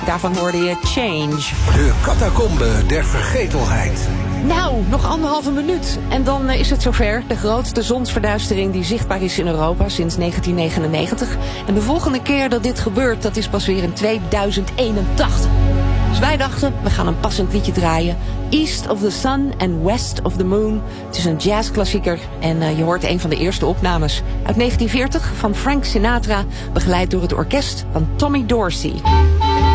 Daarvan hoorde je Change. De catacombe der vergetelheid. Nou, nog 1,5 minuut. En dan is het zover. De grootste zonsverduistering die zichtbaar is in Europa sinds 1999. En de volgende keer dat dit gebeurt, dat is pas weer in 2081. Dus wij dachten, we gaan een passend liedje draaien. East of the Sun and West of the Moon. Het is een jazzklassieker en je hoort een van de eerste opnames. Uit 1940 van Frank Sinatra, begeleid door het orkest van Tommy Dorsey.